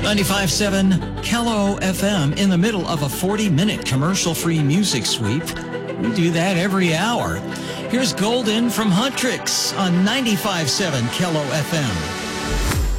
95.7 Kello FM in the middle of a 40-minute commercial-free music sweep. We do that every hour. Here's Golden from Huntrix on 95.7 Kello FM.